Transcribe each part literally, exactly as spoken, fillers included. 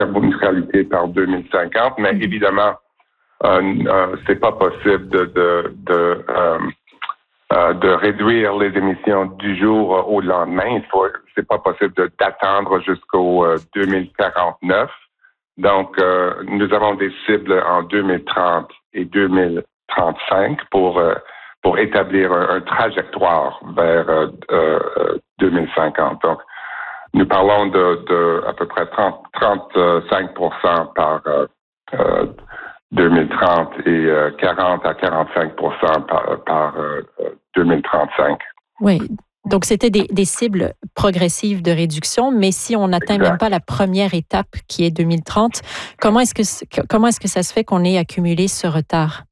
carboneutralité par deux mille cinquante, mais mm-hmm. évidemment, euh, euh, c'est pas possible de de de, euh, euh, de réduire les émissions du jour euh, au lendemain. Il faut, c'est pas possible de, d'attendre jusqu'au euh, deux mille quarante-neuf. Donc, euh, nous avons des cibles en deux mille trente et deux mille trente-cinq pour euh, pour établir un, un trajectoire vers euh, euh, deux mille cinquante. Donc, nous parlons de, de à peu près trente, trente-cinq pour cent par euh, euh, deux mille trente et euh, quarante à quarante-cinq pour cent par, par euh, deux mille trente-cinq. Oui. Donc, c'était des, des cibles progressives de réduction, mais si on n'atteint exact. Même pas la première étape qui est deux mille trente, comment est-ce que, comment est-ce que ça se fait qu'on ait accumulé ce retard?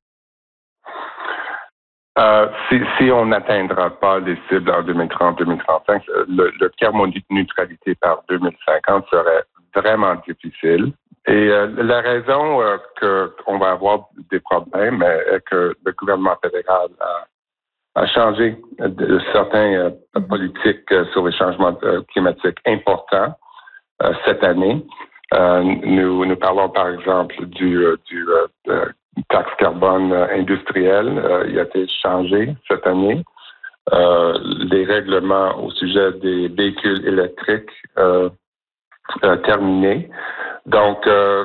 Euh, si, si on n'atteindra pas les cibles en deux mille trente deux mille trente-cinq, le, le carboneutralité par deux mille cinquante serait vraiment difficile. Et euh, la raison euh, que qu'on va avoir des problèmes est que le gouvernement fédéral a a changé de certains euh, politiques euh, sur les changements euh, climatiques importants euh, cette année. Euh, nous, nous parlons par exemple du, euh, du euh, taxe carbone industrielle. Euh, il a été changé cette année. Euh, les règlements au sujet des véhicules électriques euh, euh, terminés. Donc, euh,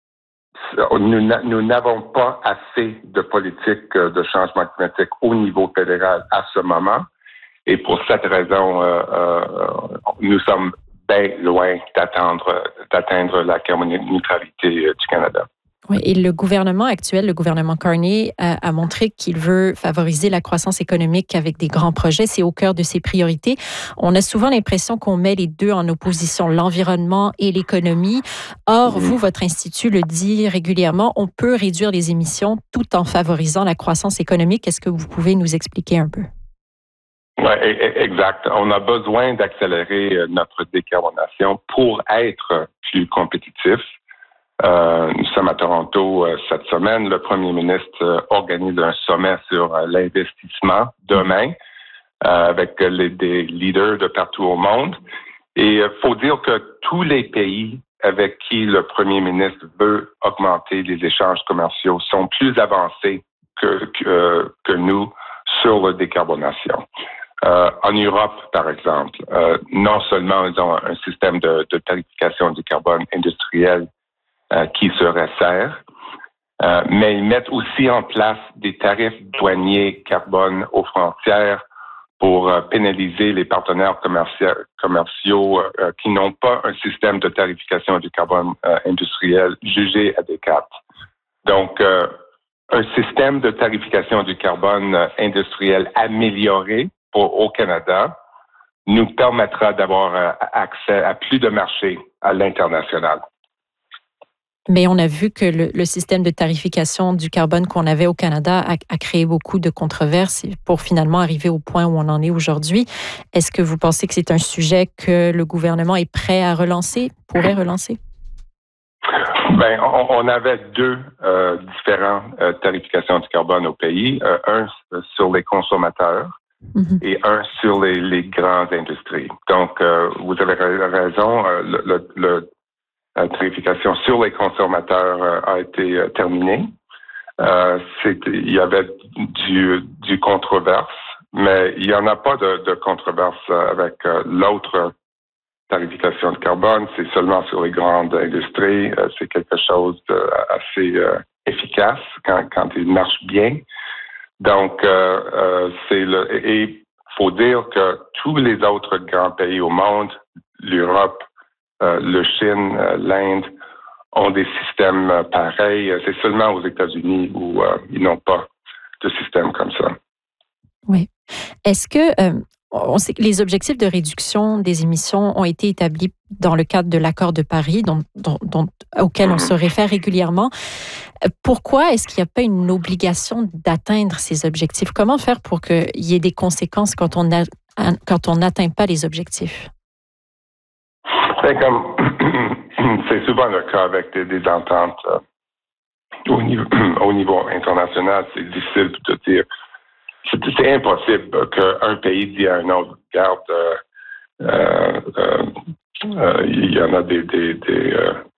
Nous, nous n'avons pas assez de politique de changement climatique au niveau fédéral à ce moment. Et pour cette raison, euh, euh, nous sommes bien loin d'attendre, d'atteindre la carboneutralité du Canada. Oui, et le gouvernement actuel, le gouvernement Carney, a, a montré qu'il veut favoriser la croissance économique avec des grands projets. C'est au cœur de ses priorités. On a souvent l'impression qu'on met les deux en opposition, l'environnement et l'économie. Or, vous, votre institut le dit régulièrement, on peut réduire les émissions tout en favorisant la croissance économique. Est-ce que vous pouvez nous expliquer un peu? Oui, exact. On a besoin d'accélérer notre décarbonation pour être plus compétitif. Euh, nous sommes à Toronto euh, cette semaine. Le premier ministre euh, organise un sommet sur euh, l'investissement demain euh, avec les, des leaders de partout au monde. Et il euh, faut dire que tous les pays avec qui le premier ministre veut augmenter les échanges commerciaux sont plus avancés que, que, que nous sur la décarbonation. Euh, en Europe, par exemple, euh, non seulement ils ont un système de, de tarification du carbone industriel Euh, qui se resserrent, euh, mais ils mettent aussi en place des tarifs douaniers carbone aux frontières pour euh, pénaliser les partenaires commerciaux, commerciaux euh, qui n'ont pas un système de tarification du carbone euh, industriel jugé adéquat. Donc, euh, un système de tarification du carbone euh, industriel amélioré pour, au Canada nous permettra d'avoir euh, accès à plus de marchés à l'international. Mais on a vu que le, le système de tarification du carbone qu'on avait au Canada a, a créé beaucoup de controverses pour finalement arriver au point où on en est aujourd'hui. Est-ce que vous pensez que c'est un sujet que le gouvernement est prêt à relancer, pourrait relancer? Ben, on, on avait deux euh, différentes euh, tarifications du carbone au pays. Euh, un sur les consommateurs mm-hmm. et un sur les, les grandes industries. Donc, euh, vous avez raison, euh, le, le, le La tarification sur les consommateurs euh, a été euh, terminée. Euh, il y avait du, du controverse, mais il n'y en a pas de, de controverse avec euh, l'autre tarification de carbone. C'est seulement sur les grandes industries. Euh, c'est quelque chose d'assez euh, efficace quand, quand il marche bien. Donc, euh, euh, c'est le et il faut dire que tous les autres grands pays au monde, l'Europe, Euh, le Chine, euh, l'Inde ont des systèmes euh, pareils. C'est seulement aux États-Unis où euh, ils n'ont pas de système comme ça. Oui. Est-ce que euh, on sait que les objectifs de réduction des émissions ont été établis dans le cadre de l'accord de Paris, dont, dont, dont, auquel on se réfère régulièrement. Pourquoi est-ce qu'il n'y a pas une obligation d'atteindre ces objectifs? Comment faire pour qu'il y ait des conséquences quand on a, quand on n'atteint pas les objectifs? C'est comme c'est souvent le cas avec des, des ententes euh, au, niveau, au niveau international. C'est difficile de dire. C'est, c'est impossible qu'un pays dise à un autre, regarde, euh, euh, euh, il y en a des, des, des, euh,